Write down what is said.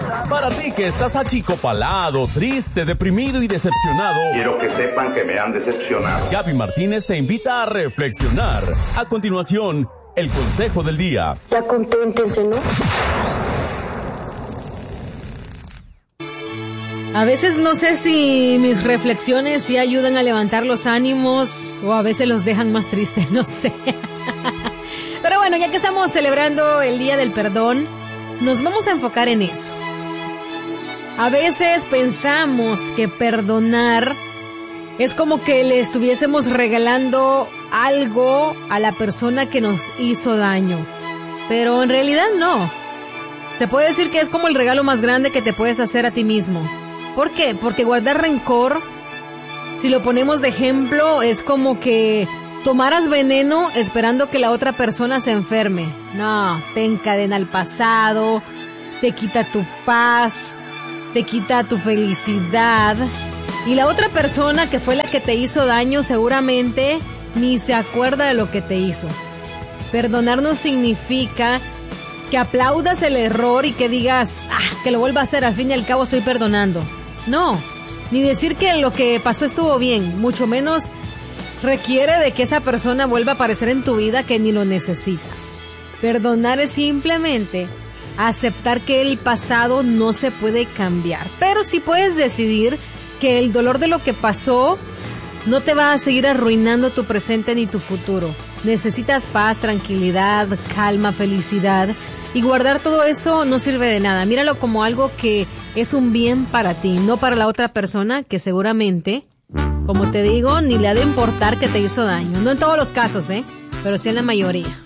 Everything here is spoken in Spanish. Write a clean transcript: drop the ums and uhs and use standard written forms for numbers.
Para ti que estás achicopalado, triste, deprimido y decepcionado, quiero que sepan que me han decepcionado. Gaby Martínez te invita a reflexionar. A continuación, el consejo del día. Ya conténtense, ¿no? A veces no sé si mis reflexiones sí ayudan a levantar los ánimos o a veces los dejan más tristes, no sé. Pero bueno, ya que estamos celebrando el Día del Perdón, nos vamos a enfocar en eso. A veces pensamos que perdonar es como que le estuviésemos regalando algo a la persona que nos hizo daño. Pero en realidad no. Se puede decir que es como el regalo más grande que te puedes hacer a ti mismo. ¿Por qué? Porque guardar rencor, si lo ponemos de ejemplo, es como que tomaras veneno esperando que la otra persona se enferme. No, te encadena al pasado, te quita tu paz, te quita tu felicidad. Y la otra persona que fue la que te hizo daño seguramente ni se acuerda de lo que te hizo. Perdonar no significa que aplaudas el error y que digas, que lo vuelva a hacer, al fin y al cabo estoy perdonando. No, ni decir que lo que pasó estuvo bien, mucho menos requiere de que esa persona vuelva a aparecer en tu vida que ni lo necesitas. Perdonar es simplemente aceptar que el pasado no se puede cambiar, pero sí puedes decidir que el dolor de lo que pasó no te va a seguir arruinando tu presente ni tu futuro. Necesitas paz, tranquilidad, calma, felicidad, y guardar todo eso no sirve de nada. Míralo como algo que es un bien para ti, no para la otra persona que seguramente, como te digo, ni le ha de importar que te hizo daño. No en todos los casos, pero sí en la mayoría.